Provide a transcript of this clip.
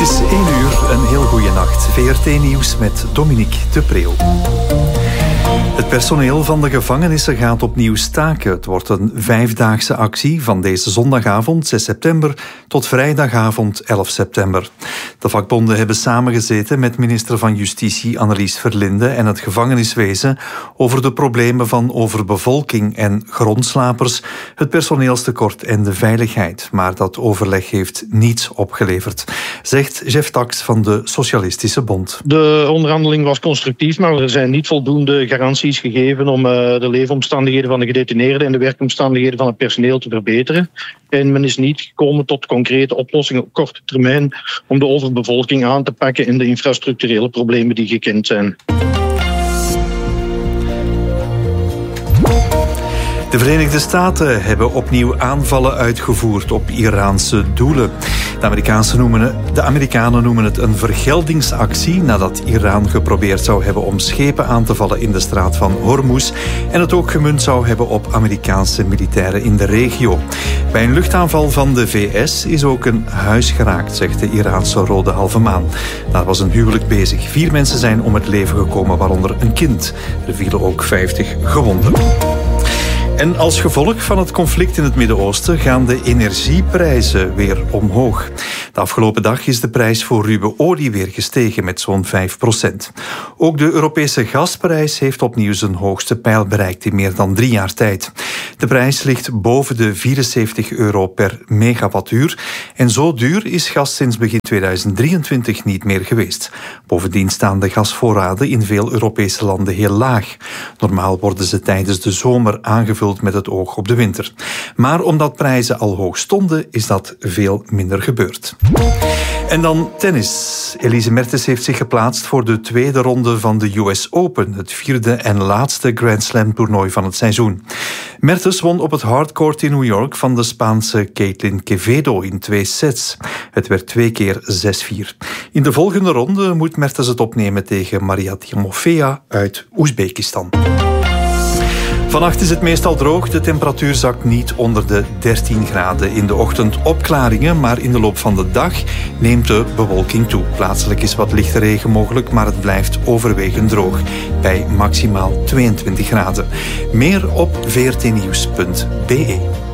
Het is 1 uur, een heel goede nacht. VRT-nieuws met Dominique de Preeuw. Het personeel van de gevangenissen gaat opnieuw staken. Het wordt een 5-daagse actie van deze zondagavond 6 september tot vrijdagavond 11 september. De vakbonden hebben samengezeten met minister van Justitie Annelies Verlinde en het gevangeniswezen over de problemen van overbevolking en grondslapers, het personeelstekort en de veiligheid. Maar dat overleg heeft niets opgeleverd, zegt Jeff Tax van de Socialistische Bond. De onderhandeling was constructief, maar er zijn niet voldoende garanties gegeven om de leefomstandigheden van de gedetineerden en de werkomstandigheden van het personeel te verbeteren. En men is niet gekomen tot concrete oplossingen op korte termijn om de overbevolking aan te pakken en de infrastructurele problemen die gekend zijn. De Verenigde Staten hebben opnieuw aanvallen uitgevoerd op Iraanse doelen. De Amerikanen noemen het een vergeldingsactie nadat Iran geprobeerd zou hebben om schepen aan te vallen in de straat van Hormuz en het ook gemunt zou hebben op Amerikaanse militairen in de regio. Bij een luchtaanval van de VS is ook een huis geraakt, zegt de Iraanse Rode Halve Maan. Daar was een huwelijk bezig. 4 mensen zijn om het leven gekomen, waaronder een kind. Er vielen ook 50 gewonden. En als gevolg van het conflict in het Midden-Oosten gaan de energieprijzen weer omhoog. De afgelopen dag is de prijs voor ruwe olie weer gestegen met zo'n 5%. Ook de Europese gasprijs heeft opnieuw zijn hoogste pijl bereikt in meer dan 3 jaar tijd. De prijs ligt boven de €74 per megawattuur. En zo duur is gas sinds begin 2023 niet meer geweest. Bovendien staan de gasvoorraden in veel Europese landen heel laag. Normaal worden ze tijdens de zomer aangevuld met het oog op de winter. Maar omdat prijzen al hoog stonden, is dat veel minder gebeurd. En dan tennis. Elise Mertens heeft zich geplaatst voor de tweede ronde van de US Open, het 4e en laatste Grand Slam toernooi van het seizoen. Mertens won op het hardcourt in New York van de Spaanse Caitlin Quevedo in 2 sets. Het werd 2 keer 6-4. In de volgende ronde moet Mertens het opnemen tegen Maria Timofeeva uit Oezbekistan. Vannacht is het meestal droog. De temperatuur zakt niet onder de 13 graden. In de ochtend opklaringen, maar in de loop van de dag neemt de bewolking toe. Plaatselijk is wat lichte regen mogelijk, maar het blijft overwegend droog. Bij maximaal 22 graden. Meer op vrtnieuws.be.